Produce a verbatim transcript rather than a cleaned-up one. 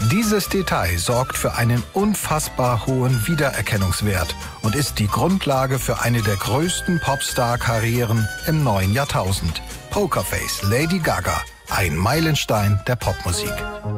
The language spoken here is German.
Dieses Detail sorgt für einen unfassbar hohen Wiedererkennungswert und ist die Grundlage für eine der größten Popstar-Karrieren im neuen Jahrtausend. Pokerface Lady Gaga, ein Meilenstein der Popmusik.